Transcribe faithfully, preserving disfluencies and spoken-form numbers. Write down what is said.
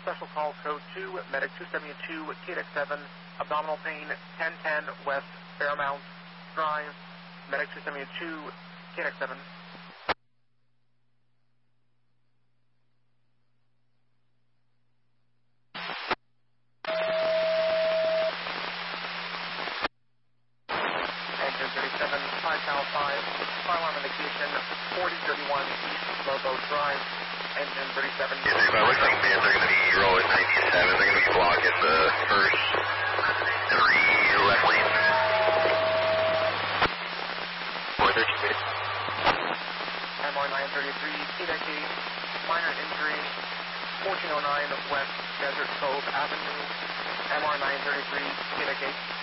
special call code two, medic two seventy-two, K D X seven, abdominal pain, ten ten West Fairmount Drive, medic two seventy-two, K D X seven. Engine thirty-seven, five Cal five, fire alarm indication, forty thirty-one East Lobo Drive, engine thirty-seven. Yes, sir, but it looks like bands are going to be rolling ninety-seven. They're going to be blocking the first three left lanes. four thirty-two. M R nine thirty-three, K D X eight, minor injury, fourteen oh nine West Desert Cove Avenue, M R nine thirty-three, K D X eight.